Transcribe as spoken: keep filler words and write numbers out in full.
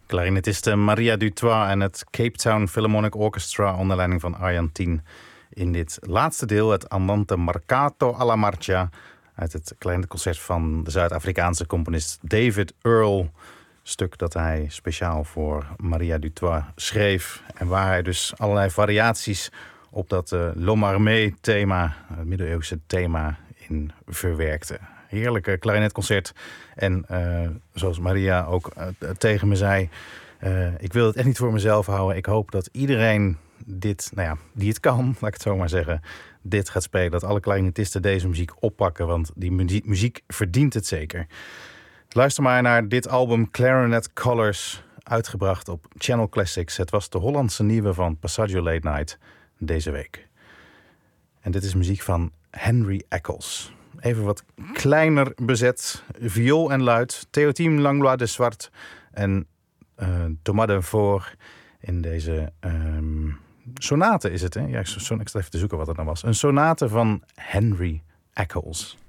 Clarinetiste Maria Dutoit en het Cape Town Philharmonic Orchestra onder leiding van Arjan Tien. In dit laatste deel het Andante Marcato alla Marcia uit het clarinetconcert van de Zuid-Afrikaanse componist David Earl. Stuk dat hij speciaal voor Maria Dutoit schreef en waar hij dus allerlei variaties op dat uh, L'Homme-Armé-thema, het middeleeuwse thema, in verwerkte. Heerlijke klarinetconcert. En uh, zoals Maria ook uh, tegen me zei, uh, ik wil het echt niet voor mezelf houden. Ik hoop dat iedereen dit, nou ja, die het kan, laat ik het zo maar zeggen, dit gaat spelen. Dat alle klarinetisten deze muziek oppakken, want die muziek, muziek verdient het zeker. Luister maar naar dit album Clarinet Colors, uitgebracht op Channel Classics. Het was de Hollandse nieuwe van Passaggio Late Night deze week. En dit is muziek van Henry Eccles. Even wat kleiner bezet. Viool en luid. Théotime Langlois de Zwart en uh, Thomas de Voor in deze um, sonate is het. Hè? Ja, ik zat even te zoeken wat het nou was. Een sonate van Henry Eccles.